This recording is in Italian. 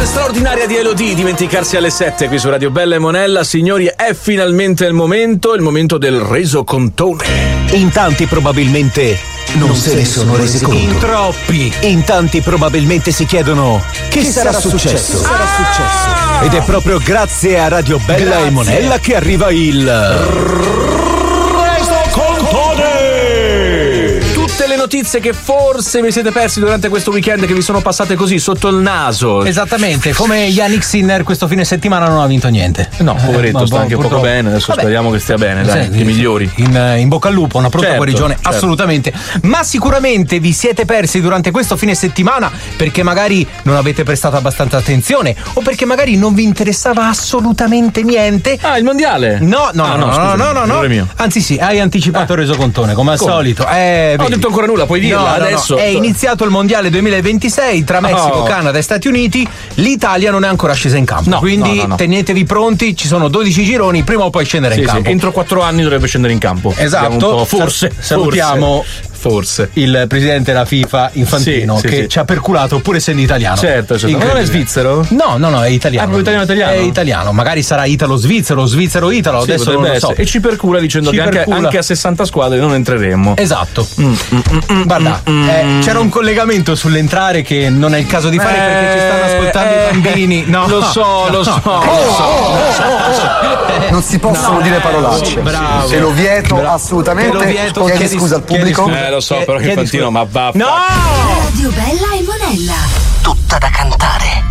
straordinaria di Elodie, dimenticarsi alle 7 qui su Radio Bella e Monella. Signori, è finalmente il momento del resocontone. In tanti probabilmente non se ne sono resi conto. In troppi. In tanti probabilmente si chiedono che sarà successo? Ed è proprio grazie a Radio Bella e Monella che arriva il Tutte le notizie che forse vi siete persi durante questo weekend, che vi sono passate così sotto il naso. Esattamente, come Yannick Sinner questo fine settimana non ha vinto niente. No, poveretto, sta anche poco bene. Adesso speriamo che stia bene, dai, che migliori. In bocca al lupo, una pronta guarigione, assolutamente. Ma sicuramente vi siete persi durante questo fine settimana perché magari non avete prestato abbastanza attenzione o perché magari non vi interessava assolutamente niente. Ah, il mondiale? No. Anzi sì, hai anticipato il resocontone, come al solito. Non ho detto ancora nulla, puoi dirla adesso. È iniziato il mondiale 2026 tra Messico, Canada e Stati Uniti. L'Italia non è ancora scesa in campo, quindi tenetevi pronti, ci sono 12 gironi, prima o poi scendere in campo. Entro 4 anni dovrebbe scendere in campo. Esatto. Forse salutiamo il presidente della FIFA Infantino, che ci ha perculato pur essendo italiano. Certo. Non è svizzero? No, è italiano. È italiano, magari sarà italo-svizzero, svizzero-italo, adesso non lo so. E ci percula dicendo che anche a 60 squadre non entreremo. Esatto. Guarda, c'era un collegamento sull'entrare che non è il caso di fare perché ci stanno ascoltando i bambini. No, lo so. Non si possono dire parolacce. Bravo. Te lo vieto assolutamente. Chiedi scusa al pubblico. Lo so, però Infantino, ma va. No! Radio Bella e Monella. tutta da cantare.